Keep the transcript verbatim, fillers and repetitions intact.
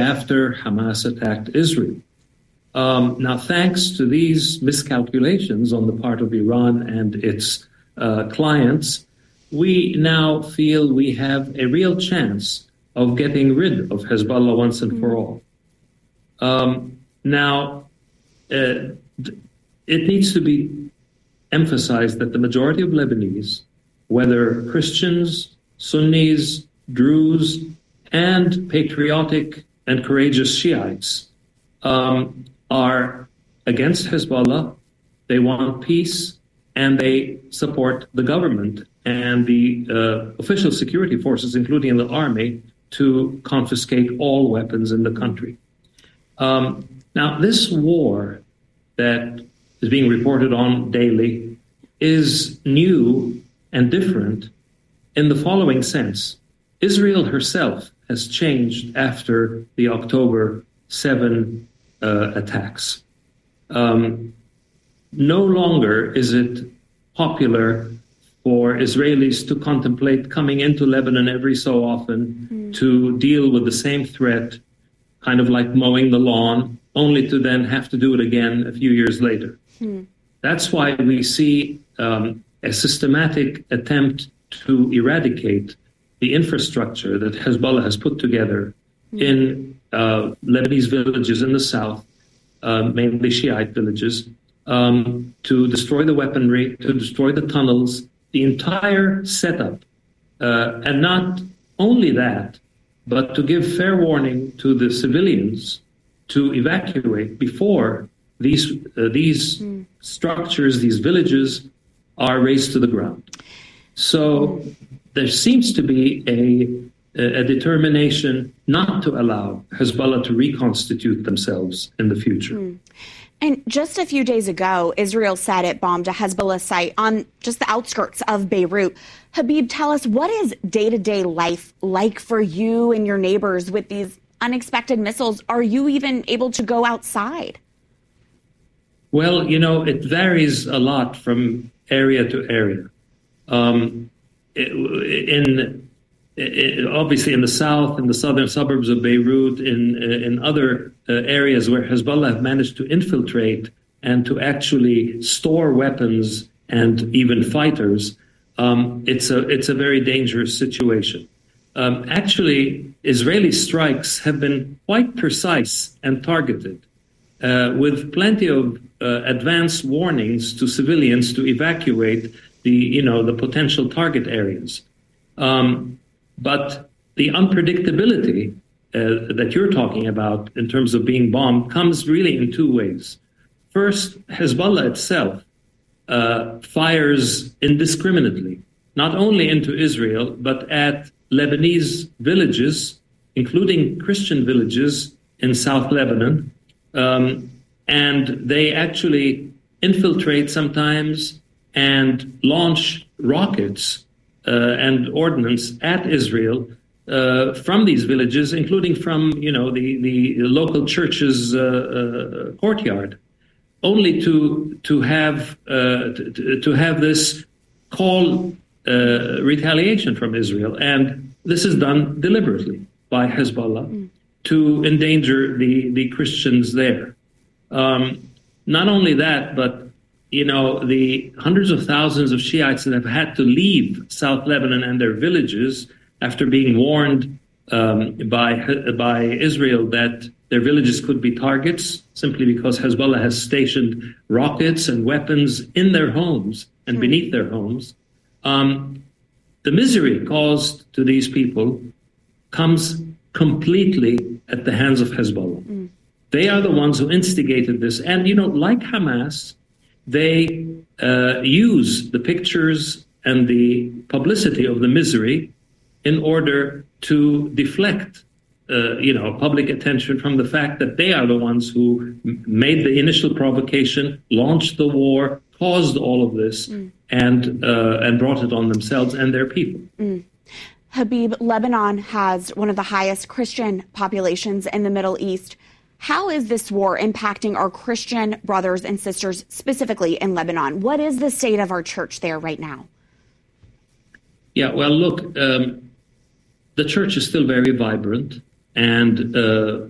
after Hamas attacked Israel. Um, now, thanks to these miscalculations on the part of Iran and its uh, clients, we now feel we have a real chance of getting rid of Hezbollah once and for all. Um, now, uh, it needs to be emphasized that the majority of Lebanese, whether Christians, Sunnis, Druze, and patriotic and courageous Shiites, um, are against Hezbollah. They want peace, and they support the government and the uh, official security forces, including the army, to confiscate all weapons in the country. Um, now, this war that is being reported on daily is new and different in the following sense. Israel herself has changed after the October seventh uh, attacks. Um, no longer is it popular for Israelis to contemplate coming into Lebanon every so often mm. to deal with the same threat, kind of like mowing the lawn, only to then have to do it again a few years later. Mm. That's why we see um, a systematic attempt to eradicate the infrastructure that Hezbollah has put together mm. in uh, Lebanese villages in the south, uh, mainly Shiite villages, um, to destroy the weaponry, to destroy the tunnels, the entire setup. Uh, and not only that, but to give fair warning to the civilians to evacuate before these uh, these mm. structures, these villages, are razed to the ground. So there seems to be a, a determination not to allow Hezbollah to reconstitute themselves in the future. Mm. And just a few days ago, Israel said it bombed a Hezbollah site on just the outskirts of Beirut. Habib, tell us, what is day-to-day life like for you and your neighbors with these unexpected missiles? Are you even able to go outside? Well, you know, it varies a lot from area to area. Um, in, in obviously in the south, in the southern suburbs of Beirut, in in other uh, areas where Hezbollah have managed to infiltrate and to actually store weapons and even fighters, um, it's a it's a very dangerous situation. Um, actually, Israeli strikes have been quite precise and targeted, uh, with plenty of uh, advance warnings to civilians to evacuate the, you know, the potential target areas. Um, but the unpredictability uh, that you're talking about in terms of being bombed comes really in two ways. First, Hezbollah itself uh, fires indiscriminately, not only into Israel, but at Lebanese villages, including Christian villages in South Lebanon. Um, and they actually infiltrate sometimes and launch rockets uh, and ordnance at Israel uh, from these villages, including from, you know, the, the local church's uh, uh, courtyard, only to to have uh, to, to have this call uh, retaliation from Israel. And this is done deliberately by Hezbollah mm. to endanger the, the Christians there. Um, not only that, but you know, the hundreds of thousands of Shiites that have had to leave South Lebanon and their villages after being warned um, by by Israel that their villages could be targets simply because Hezbollah has stationed rockets and weapons in their homes and mm. beneath their homes. Um, the misery caused to these people comes completely at the hands of Hezbollah. Mm. They are the ones who instigated this. And, you know, like Hamas, they uh, use the pictures and the publicity of the misery in order to deflect, uh, you know, public attention from the fact that they are the ones who m- made the initial provocation, launched the war, caused all of this, mm. and uh, and brought it on themselves and their people. Mm. Habib, Lebanon has one of the highest Christian populations in the Middle East. How is this war impacting our Christian brothers and sisters, specifically in Lebanon? What is the state of our church there right now? Yeah, well, look, um, the church is still very vibrant, and uh,